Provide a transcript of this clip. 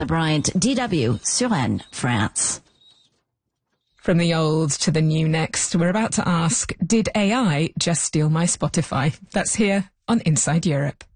Bryant, DW, Suresnes, France. From the old to the new next, we're about to ask, did AI just steal my Spotify? That's here on Inside Europe.